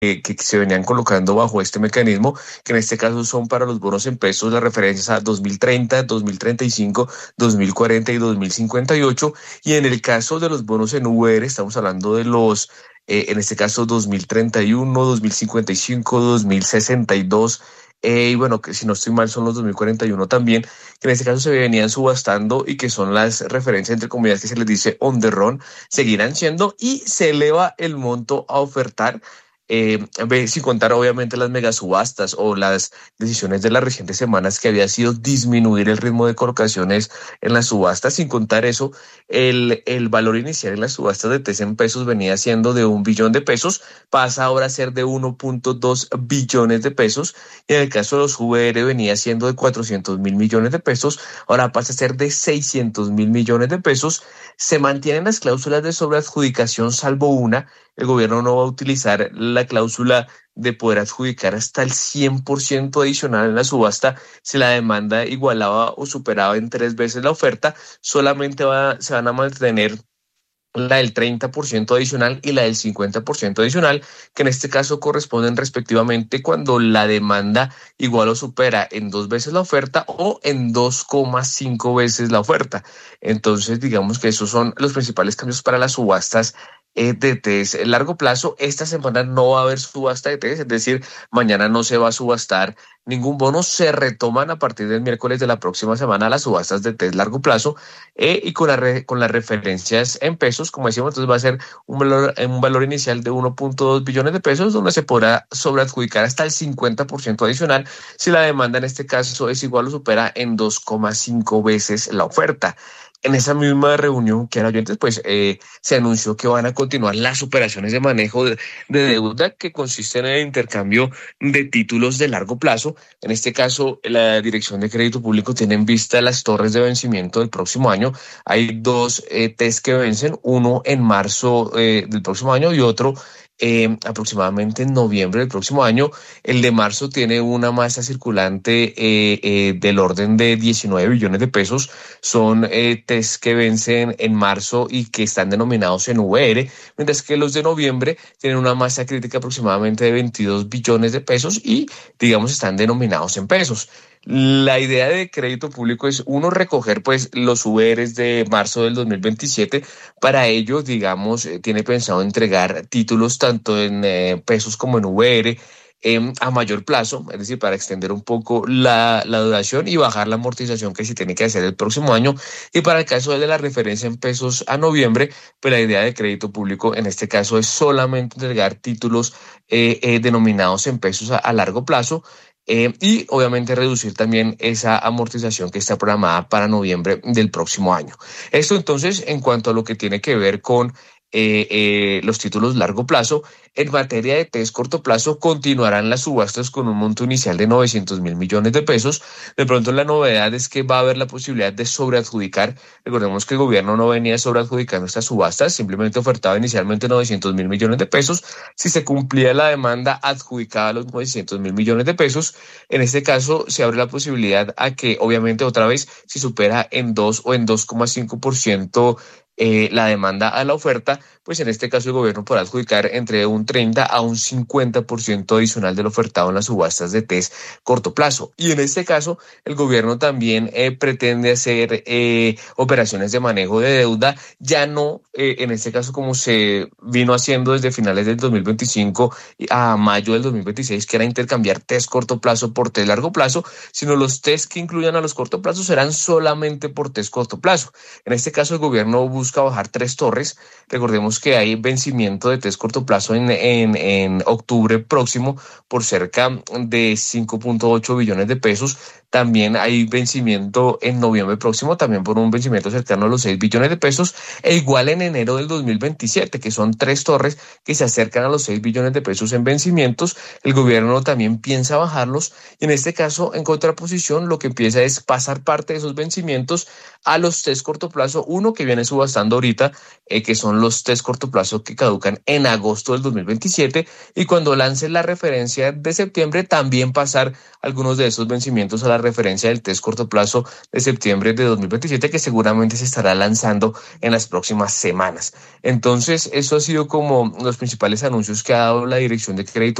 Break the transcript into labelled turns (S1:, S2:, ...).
S1: que se venían colocando bajo este mecanismo, que en este caso son para los bonos en pesos las referencias a 2030, 2035, 2040 y 2058. Y en el caso de los bonos en VR, estamos hablando de los, en este caso, 2031, 2055, 2062. Y bueno, que si no estoy mal son los 2041 también, que en este caso se venían subastando y que son las referencias entre comillas que se les dice on the run, seguirán siendo y se eleva el monto a ofertar, sin contar obviamente las megasubastas o las decisiones de las recientes semanas que había sido disminuir el ritmo de colocaciones en las subastas. Sin contar eso, el valor inicial en las subastas de TES en pesos venía siendo de 1 billón de pesos, pasa ahora a ser de 1.2 billones de pesos, y en el caso de los VR venía siendo de 400.000 millones de pesos, ahora pasa a ser de 600.000 millones de pesos. Se mantienen las cláusulas de sobreadjudicación salvo una. El gobierno no va a utilizar la cláusula de poder adjudicar hasta el 100% adicional en la subasta si la demanda igualaba o superaba en 3 veces la oferta. Solamente se van a mantener la del 30% adicional y la del 50% adicional, que en este caso corresponden respectivamente cuando la demanda igual o supera en 2 veces la oferta o en 2,5 veces la oferta. Entonces, digamos que esos son los principales cambios para las subastas de TES en largo plazo. Esta semana no va a haber subasta de TES, es decir, mañana no se va a subastar ningún bono. Se retoman a partir del miércoles de la próxima semana las subastas de TES largo plazo, y con las referencias en pesos, como decimos. Entonces va a ser un valor inicial de 1.2 billones de pesos, donde se podrá sobreadjudicar hasta el 50% adicional si la demanda en este caso es igual o supera en 2,5 veces la oferta. En esa misma reunión que era oyentes, pues se anunció que van a continuar las operaciones de manejo de deuda, que consisten en el intercambio de títulos de largo plazo. En este caso, la Dirección de Crédito Público tiene en vista las torres de vencimiento del próximo año. Hay dos TES que vencen, uno en marzo del próximo año y otro aproximadamente en noviembre del próximo año. El de marzo tiene una masa circulante del orden de 19 billones de pesos. Son TES que vencen en marzo y que están denominados en VR, mientras que los de noviembre tienen una masa crítica aproximadamente de 22 billones de pesos y, digamos, están denominados en pesos. La idea de crédito público es, uno, recoger pues los VRs de marzo del 2027. Para ello, digamos, tiene pensado entregar títulos tanto en pesos como en VR a mayor plazo, es decir, para extender un poco la duración y bajar la amortización que se tiene que hacer el próximo año. Y para el caso de la referencia en pesos a noviembre, pues la idea de crédito público en este caso es solamente entregar títulos denominados en pesos a largo plazo, y obviamente reducir también esa amortización que está programada para noviembre del próximo año. Esto entonces en cuanto a lo que tiene que ver con los títulos largo plazo. En materia de TES corto plazo, continuarán las subastas con un monto inicial de 900.000 millones de pesos. De pronto la novedad es que va a haber la posibilidad de sobreadjudicar. Recordemos que el gobierno no venía sobreadjudicando estas subastas, simplemente ofertaba inicialmente 900.000 millones de pesos. Si se cumplía la demanda, adjudicaba los 900.000 millones de pesos. En este caso se abre la posibilidad a que, obviamente, otra vez, si supera en 2 o en 2,5% la demanda a la oferta, pues en este caso el gobierno podrá adjudicar entre un 30 a un 50% adicional del ofertado en las subastas de TES corto plazo. Y en este caso el gobierno también pretende hacer operaciones de manejo de deuda, ya no en este caso como se vino haciendo desde finales del 2025 a mayo del 2026, que era intercambiar TES corto plazo por TES largo plazo, sino los TES que incluyan a los corto plazos serán solamente por TES corto plazo. En este caso el gobierno busca bajar 3 torres. Recordemos que hay vencimiento de TES corto plazo en octubre próximo por cerca de 5.8 billones de pesos. También hay vencimiento en noviembre próximo, también por un vencimiento cercano a los 6 billones de pesos, e igual en enero del 2027, que son 3 torres que se acercan a los 6 billones de pesos en vencimientos. El gobierno también piensa bajarlos, y en este caso, en contraposición, lo que empieza es pasar parte de esos vencimientos a los TES corto plazo, uno que viene subastando ahorita, que son los TES corto plazo que caducan en agosto del 2027, y cuando lance la referencia de septiembre, también pasar algunos de esos vencimientos a la referencia del test corto plazo de septiembre de 2027, que seguramente se estará lanzando en las próximas semanas. Entonces, eso ha sido como los principales anuncios que ha dado la Dirección de Crédito